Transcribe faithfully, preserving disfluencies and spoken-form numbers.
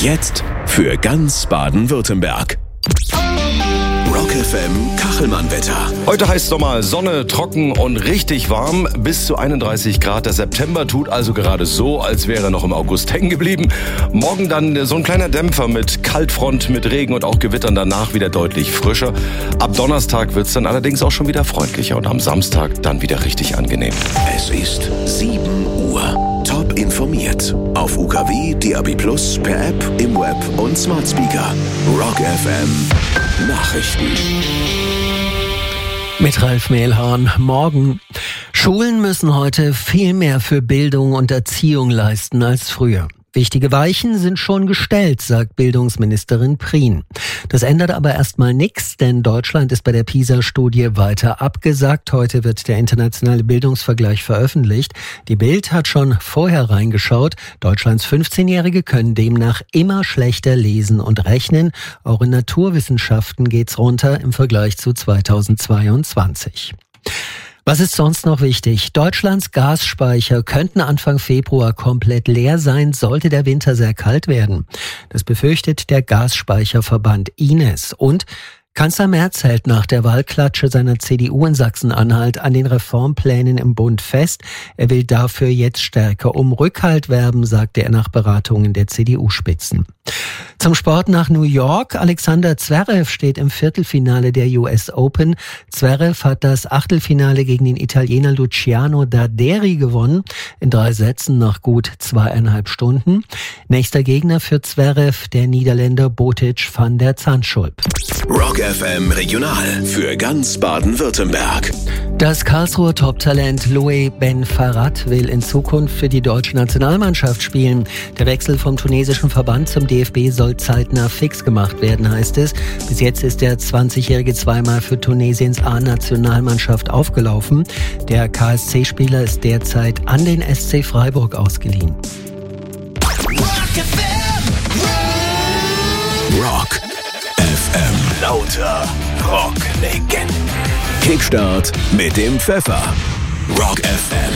Jetzt für ganz Baden-Württemberg. Rock F M Kachelmann-Wetter. Heute heißt es nochmal Sonne, trocken und richtig warm. Bis zu einunddreißig Grad. Der September tut also gerade so, als wäre er noch im August hängen geblieben. Morgen dann so ein kleiner Dämpfer mit Kaltfront, mit Regen und auch Gewittern, danach wieder deutlich frischer. Ab Donnerstag wird es dann allerdings auch schon wieder freundlicher und am Samstag dann wieder richtig angenehm. Es ist sieben Uhr. Top informiert. Auf U K W, D A B Plus, per App, im Web und Smart Speaker. Rock F M Nachrichten. Mit Ralf Mehlhorn. Morgen. Schulen müssen heute viel mehr für Bildung und Erziehung leisten als früher. Wichtige Weichen sind schon gestellt, sagt Bildungsministerin Prien. Das ändert aber erstmal nichts, denn Deutschland ist bei der PISA-Studie weiter abgesagt. Heute wird der internationale Bildungsvergleich veröffentlicht. Die Bild hat schon vorher reingeschaut. Deutschlands fünfzehnjährige können demnach immer schlechter lesen und rechnen. Auch in Naturwissenschaften geht's runter im Vergleich zu zweitausendzweiundzwanzig. Was ist sonst noch wichtig? Deutschlands Gasspeicher könnten Anfang Februar komplett leer sein, sollte der Winter sehr kalt werden. Das befürchtet der Gasspeicherverband I N E S. Und Kanzler Merz hält nach der Wahlklatsche seiner C D U in Sachsen-Anhalt an den Reformplänen im Bund fest. Er will dafür jetzt stärker um Rückhalt werben, sagte er nach Beratungen der C D U-Spitzen. Zum Sport nach New York. Alexander Zverev steht im Viertelfinale der U S Open. Zverev hat das Achtelfinale gegen den Italiener Luciano Darderi gewonnen. In drei Sätzen nach gut zweieinhalb Stunden. Nächster Gegner für Zverev, der Niederländer Botic van der Zandschulp. Rock F M Regional für ganz Baden-Württemberg. Das Karlsruher Top-Talent Louis Ben Farad will in Zukunft für die deutsche Nationalmannschaft spielen. Der Wechsel vom tunesischen Verband zum D F B soll zeitnah fix gemacht werden, heißt es. Bis jetzt ist der zwanzigjährige zweimal für Tunesiens A-Nationalmannschaft aufgelaufen. Der K S C-Spieler ist derzeit an den S C Freiburg ausgeliehen. Rock F M. Lauter Rock-Legenden. Kickstart mit dem Pfeffer. Rock F M.